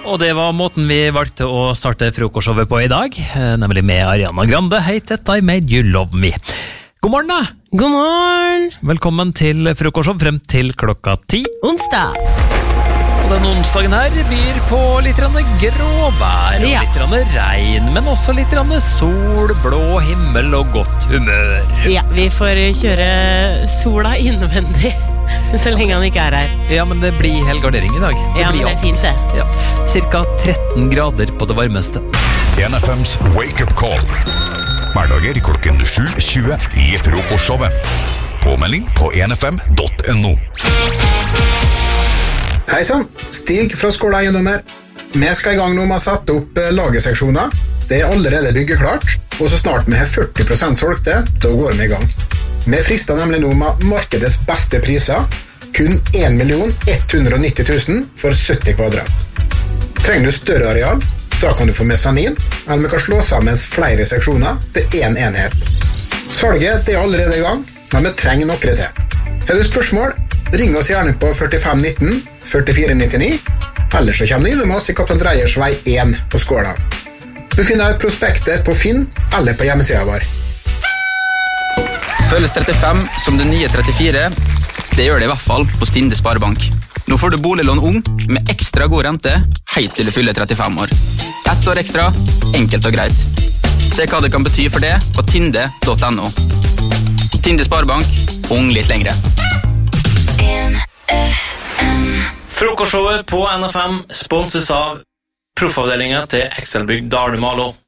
Og det var måten vi valgte å starte frokostshowet på i dag, nemlig med Ariana Grande. Hei, I Made You Love Me. God morgen da! God morgen! Velkommen til frokostshow frem til klokka 10. Onsdag! Og den onsdagen her byr på litt gråvær og litt regn, men også litt sol, blå himmel og godt humør. Ja, vi får kjøre sola innvendig, så lenge han ikke er her. Ja, men det blir helgardering i dag. Ja, men det er fint det. Ja. Cirka 13 grader på det varmeste. NFMs Wake Up Call. Hverdager klokken 7:20 i frokostshowet. Påmelding på nfm.no. Hei sann, Stig fra Skåla eiendommer. Vi skal i gang nå med å sette opp lagerseksjoner. Det er allerede byggeklart, og så snart vi har 40% solgte, da går vi i gang. Vi frister nemlig nå med markedets beste priser, kun 1.190 000 for 70 kvadrat. Trenger du større areal? Da kan du få mesanin, eller vi kan slå sammen flere seksjoner til en enhet. Salget det er allerede i gang, men vi trenger noe til. Har du spørsmål? Ring oss gjerne på 4519 4499, eller så kommer du inn med oss i Kaptein Dreyers vei 1 på Skåla. Du finner prospekter på Finn eller på hjemmesiden vår. Føles 35 som det nye 34, det gjør det i hvert fall på Stinde Sparebank. Nå får du boliglån ung med ekstra god rente, helt til du fyller 35 år. 1 år ekstra, enkelt og greit. Se hva det kan bety for det på tinde.no. Tinde Sparebank, ung litt lengre. Frokostshowet på NFM sponses av proffavdelingen til Excelbygg Dalum Malo.